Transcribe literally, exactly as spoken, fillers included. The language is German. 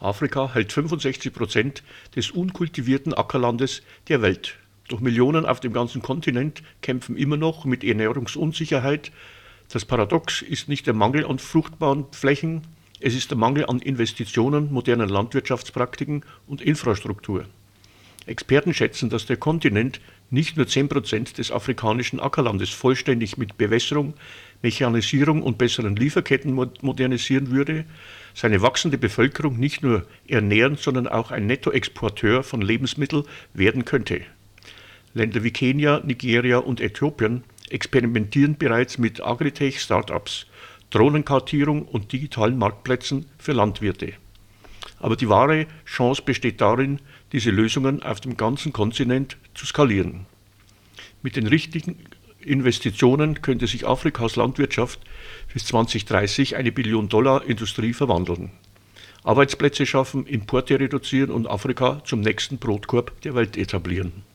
Afrika hält fünfundsechzig Prozent des unkultivierten Ackerlandes der Welt. Doch Millionen auf dem ganzen Kontinent kämpfen immer noch mit Ernährungsunsicherheit. Das Paradox ist nicht der Mangel an fruchtbaren Flächen, es ist der Mangel an Investitionen, modernen Landwirtschaftspraktiken und Infrastruktur. Experten schätzen, dass der Kontinent nicht nur zehn Prozent des afrikanischen Ackerlandes vollständig mit Bewässerung, Mechanisierung und besseren Lieferketten modernisieren würde, seine wachsende Bevölkerung nicht nur ernähren, sondern auch ein Nettoexporteur von Lebensmitteln werden könnte. Länder wie Kenia, Nigeria und Äthiopien experimentieren bereits mit Agritech-Startups, Drohnenkartierung und digitalen Marktplätzen für Landwirte. Aber die wahre Chance besteht darin, diese Lösungen auf dem ganzen Kontinent zu skalieren. Mit den richtigen Investitionen könnte sich Afrikas Landwirtschaft bis zwanzig dreißig eine Billion Dollar Industrie verwandeln. Arbeitsplätze schaffen, Importe reduzieren und Afrika zum nächsten Brotkorb der Welt etablieren.